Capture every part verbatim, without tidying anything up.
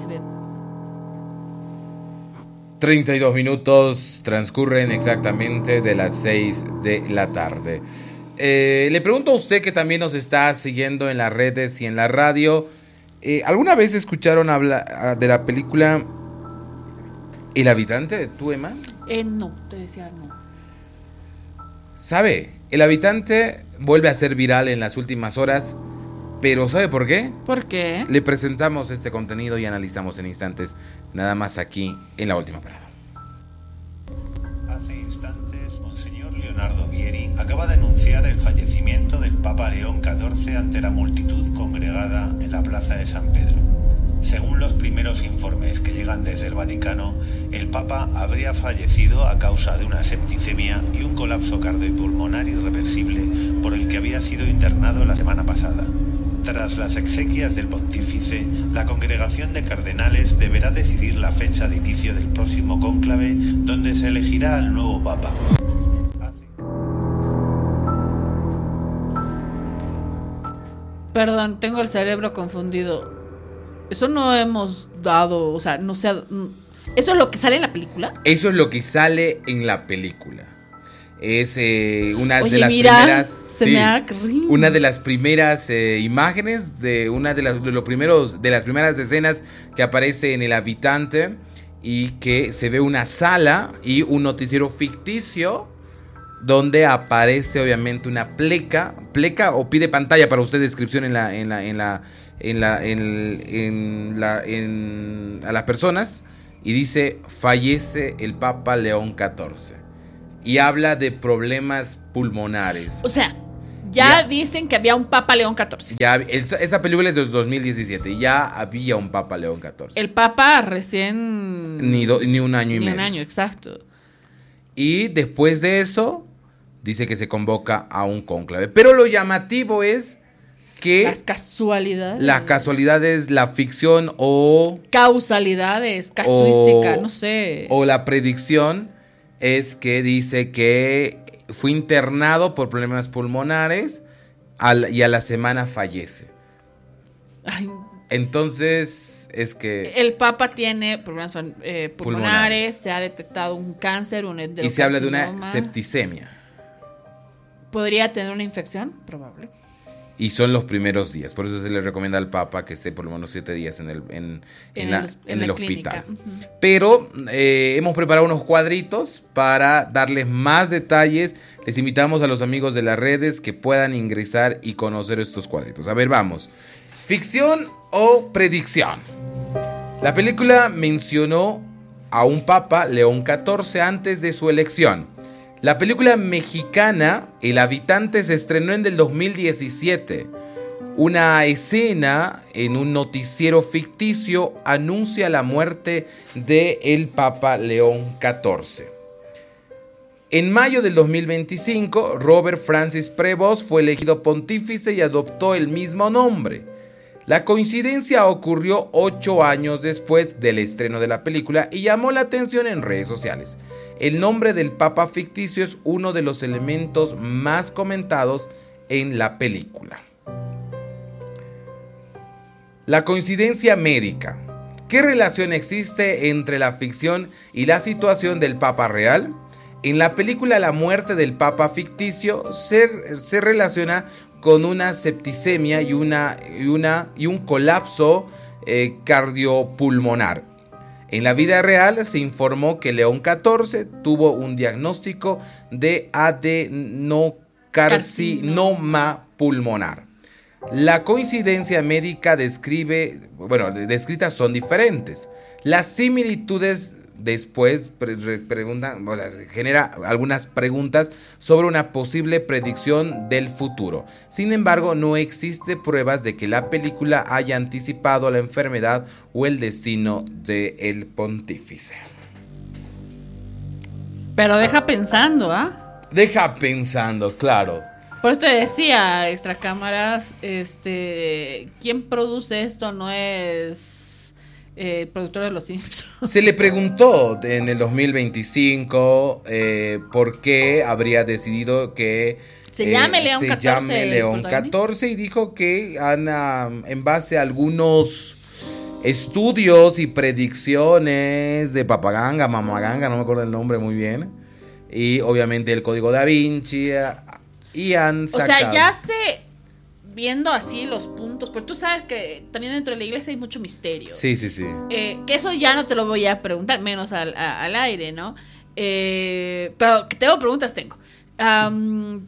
treinta y dos minutos transcurren exactamente de las seis de la tarde. Eh, le pregunto a usted que también nos está siguiendo en las redes y en la radio. Eh, ¿Alguna vez escucharon hablar de la película El Habitante? ¿Tú, Emma? Eh, no, te decía no. ¿Sabe? El Habitante vuelve a ser viral en las últimas horas, pero ¿sabe por qué? ¿Por qué? Le presentamos este contenido y analizamos en instantes, nada más aquí en La Última Parada. Hace instantes, Monseñor Leonardo Vieri acaba de anunciar el fallecimiento del Papa León catorce ante la multitud congregada en la Plaza de San Pedro. Según los primeros informes que llegan desde el Vaticano, el Papa habría fallecido a causa de una septicemia y un colapso cardiopulmonar irreversible por el que había sido internado la semana pasada. Tras las exequias del pontífice, la congregación de cardenales deberá decidir la fecha de inicio del próximo cónclave, donde se elegirá al nuevo Papa. Perdón, tengo el cerebro confundido. Eso no hemos dado, o sea, no sé. ¿Eso es lo que sale en la película? Eso es lo que sale en la película. Es eh, una Oye, de las mira, primeras. Se sí, me ha crin. Una de las primeras eh, imágenes de una de las de los primeros de las primeras escenas que aparece en El Habitante, y que se ve una sala y un noticiero ficticio donde aparece obviamente una pleca, pleca o pide pantalla para usted descripción en la en la en la en la en, en la en a las personas, y dice: fallece el Papa León catorce, y habla de problemas pulmonares. O sea, ya, ya dicen que había un Papa León catorce. Ya, el, esa película es de dos mil diecisiete. Ya había un Papa León catorce. El Papa recién Ni, do, ni un año y ni medio. un año, exacto. Y después de eso, dice que se convoca a un cónclave. Pero lo llamativo es que las casualidades. Las casualidades, la ficción o causalidades, casuística, o, no sé. O la predicción es que dice que fue internado por problemas pulmonares al, y a la semana fallece. Ay. Entonces es que el Papa tiene problemas eh, pulmonares, pulmonares, se ha detectado un cáncer, un y se habla de una septicemia. ¿Podría tener una infección? Probable. Y son los primeros días, por eso se le recomienda al Papa que esté por lo menos siete días en el, en, en en la, el, en en el la hospital. Uh-huh. Pero eh, hemos preparado unos cuadritos para darles más detalles. Les invitamos a los amigos de las redes que puedan ingresar y conocer estos cuadritos. A ver, vamos. ¿Ficción o predicción? La película mencionó a un Papa, León catorce, antes de su elección. La película mexicana El Habitante se estrenó en el dos mil diecisiete. Una escena en un noticiero ficticio anuncia la muerte del Papa León catorce. En mayo del dos mil veinticinco, Robert Francis Prevost fue elegido pontífice y adoptó el mismo nombre. La coincidencia ocurrió ocho años después del estreno de la película y llamó la atención en redes sociales. El nombre del Papa ficticio es uno de los elementos más comentados en la película. La coincidencia médica. ¿Qué relación existe entre la ficción y la situación del Papa real? En la película, la muerte del Papa ficticio se, se relaciona con una septicemia y, una, y, una, y un colapso eh, cardiopulmonar. En la vida real se informó que León catorce tuvo un diagnóstico de adenocarcinoma pulmonar. La coincidencia médica describe, bueno, descritas son diferentes. Las similitudes después pre- preguntan, o sea, genera algunas preguntas sobre una posible predicción del futuro. Sin embargo, no existe pruebas de que la película haya anticipado la enfermedad o el destino del pontífice. Pero deja pensando, ¿ah? ¿eh? Deja pensando, claro. Por eso te decía, extracámaras, este, ¿quién produce esto? No es eh, productor de Los Simpsons. Se le preguntó en el dos mil veinticinco eh, por qué habría decidido que se llame eh, León se catorce. Llame León catorce, y dijo que Ana, en base a algunos estudios y predicciones de Papaganga, Mamaganga, no me acuerdo el nombre muy bien. Y obviamente el Código Da Vinci. Y han sacado. O sea, ya se... viendo así los puntos, porque tú sabes que también dentro de la iglesia hay mucho misterio. Sí, sí, sí. Eh, que eso ya no te lo voy a preguntar, menos al, a, al aire, ¿no? Eh, pero que tengo preguntas, tengo. Um,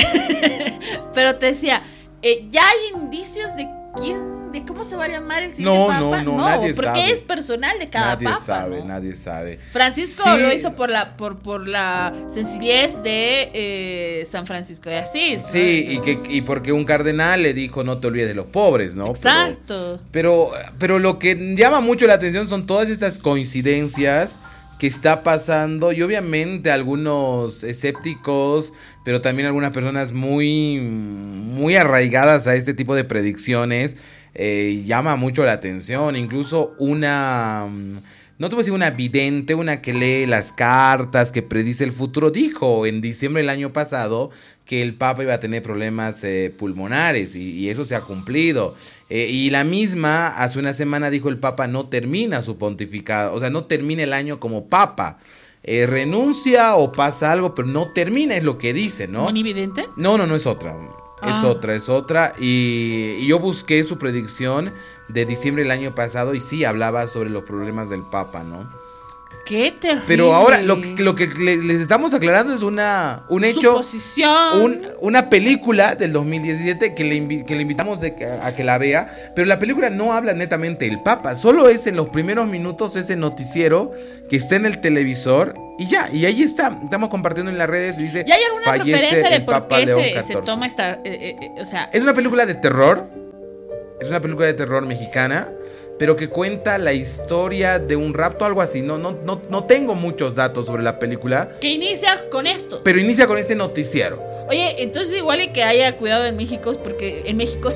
pero te decía, eh, ya hay indicios de quién, de cómo se va a llamar el siguiente no, papa. No, no, no, nadie porque sabe. es personal de cada nadie papa. Sabe, ¿no? Nadie sabe, Francisco sí. lo hizo por la, por, por la sencillez de eh, San Francisco de Asís. Sí, ¿no? y que y porque un cardenal le dijo no te olvides de los pobres, ¿no? Exacto. Pero, pero, pero lo que llama mucho la atención son todas estas coincidencias que está pasando y obviamente algunos escépticos, pero también algunas personas muy, muy arraigadas a este tipo de predicciones, eh, llama mucho la atención. Incluso una, no te voy a decir una vidente, una que lee las cartas, que predice el futuro, dijo en diciembre del año pasado que el Papa iba a tener problemas eh, pulmonares y, y eso se ha cumplido. Eh, y la misma, hace una semana dijo el Papa no termina su pontificado, o sea, no termina el año como Papa. Eh, renuncia o pasa algo, pero no termina, es lo que dice, ¿no? ¿Monividente? No, no, no es otra. Ah. Es otra, es otra. Y, y yo busqué su predicción de diciembre del año pasado y sí hablaba sobre los problemas del Papa, ¿no? Qué terrible. Pero ahora lo que, lo que les estamos aclarando es una un hecho, suposición. Un, una película del dos mil diecisiete que le, invi, que le invitamos de, a, a que la vea, pero la película no habla netamente del Papa, solo es en los primeros minutos ese noticiero que está en el televisor y ya, y ahí está, estamos compartiendo en las redes y dice, ¿y hay alguna referencia de por qué se, se toma esta, eh, eh, o sea, es una película de terror, es una película de terror mexicana, pero que cuenta la historia de un rapto, algo así. No, no, no, no tengo muchos datos sobre la película. Que inicia con esto. Pero inicia con este noticiero. Oye, entonces igual y que haya cuidado en México, porque en México,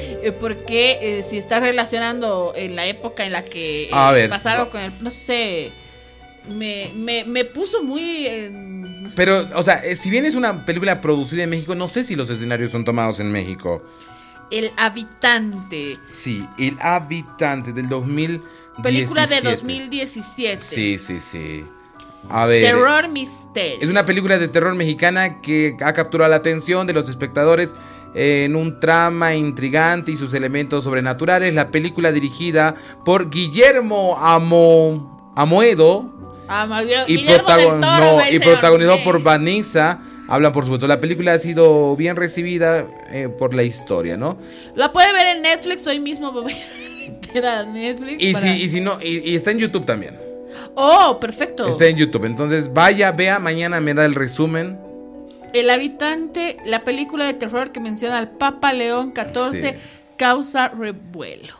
porque eh, si está relacionando en la época en la que eh, A ver, pasa algo con el, no sé, me, me, me puso muy... Eh, no sé, pero, o sea, eh, si bien es una película producida en México, no sé si los escenarios son tomados en México. El Habitante. Sí, El Habitante del dos mil diecisiete. Película de dos mil diecisiete. Sí, sí, sí. A ver. Terror Misterio. Es una película de terror mexicana que ha capturado la atención de los espectadores en un trama intrigante y sus elementos sobrenaturales. La película dirigida por Guillermo Amo, Amoedo Ah, Guillermo y, del protagon Toro, no, güey, y se protagonizado dormí. por Vanessa. Hablan, por supuesto, la película ha sido bien recibida eh, por la historia, ¿no? La puede ver en Netflix, hoy mismo me voy a meter a Netflix. Y para... si, y si no, y, y está en YouTube también. Oh, perfecto. Está en YouTube, entonces vaya, vea, mañana me da el resumen. El Habitante, la película de terror que menciona al Papa León catorce, sí. Causa revuelo.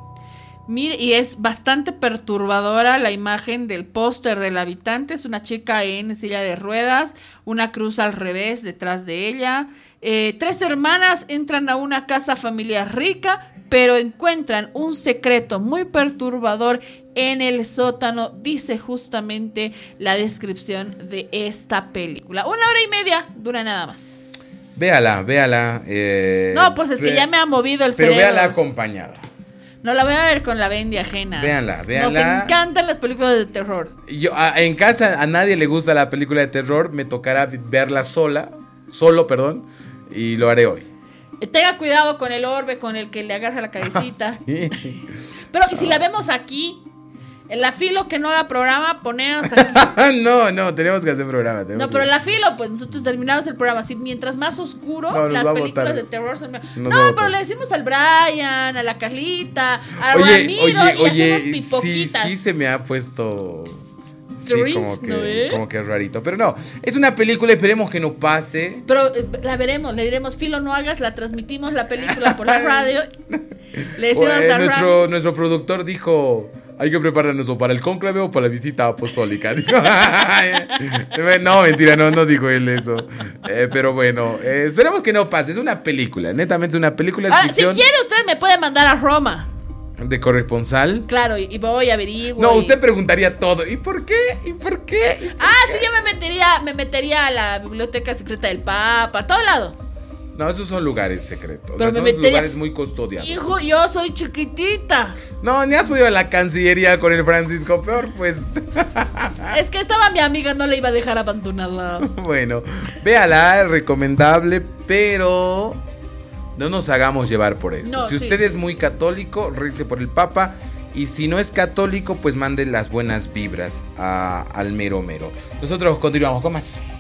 Mire, y es bastante perturbadora la imagen del póster del Habitante. Es una chica en silla de ruedas, una cruz al revés detrás de ella. Eh, tres hermanas entran a una casa familiar rica, pero encuentran un secreto muy perturbador en el sótano, dice justamente la descripción de esta película. Una hora y media dura nada más. Véala, véala. Eh, no, pues es que ya me ha movido el pero cerebro. Pero véala acompañada. No, la voy a ver con la Bendy ajena. Véanla, véanla. Nos encantan las películas de terror. Yo, a, en casa a nadie le gusta la película de terror. Me tocará verla sola. Solo, perdón. Y lo haré hoy. Tenga cuidado con el orbe con el que le agarra la cabecita. Sí. Pero, ¿y si la vemos aquí? En la filo que no haga programa, ponemos aquí. no, no, tenemos que hacer programa. No, pero en la filo, pues nosotros terminamos el programa. Así, mientras más oscuro, no, las películas de terror son. Nos no, pero le decimos al Brian, a la Carlita, a oye, Ramiro oye, y oye, hacemos pipoquitas. Sí, sí se me ha puesto. Sí, Drinks, como que, ¿no, eh? como que rarito. Pero no, es una película, esperemos que no pase. Pero eh, la veremos, le diremos, Filo, no hagas, la transmitimos la película por la radio. Le decimos eh, a nuestro, Ram... nuestro productor dijo: hay que prepararnos o para el cónclave o para la visita apostólica. No, mentira, no, no dijo él eso. Eh, pero bueno, eh, esperemos que no pase. Es una película, netamente una película. Ahora, si quiere, usted me puede mandar a Roma. ¿De corresponsal? Claro, y, y voy a averiguar. No, y... usted preguntaría todo. ¿Y por qué? ¿Y por qué? ¿Y por ah, qué? sí, yo me metería, me metería a la biblioteca secreta del Papa, a todo lado. No, esos son lugares secretos. Pero O sea, me son metería- lugares muy custodiados. Hijo, yo soy chiquitita. No, ni has podido a la Cancillería con el Francisco, peor pues. Es que estaba mi amiga, no la iba a dejar abandonada. Bueno, véala, es recomendable, pero no nos hagamos llevar por eso. No, si sí, usted sí. es muy católico, rece por el Papa. Y si no es católico, pues mande las buenas vibras a- al mero mero. Nosotros continuamos con más.